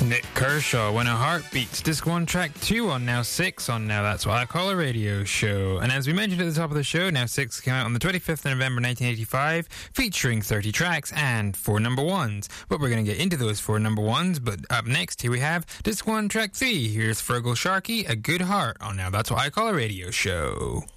Nick Kershaw, When a Heart Beats, Disc 1, Track 2 on Now 6 on Now That's What I Call a Radio Show. And as we mentioned at the top of the show, Now 6 came out on the 25th of November 1985, featuring 30 tracks and 4 number 1s. But we're going to get into those 4 number 1s, but up next, here we have Disc 1, Track 3. Here's Fergal Sharkey, A Good Heart on Now That's What I Call a Radio Show.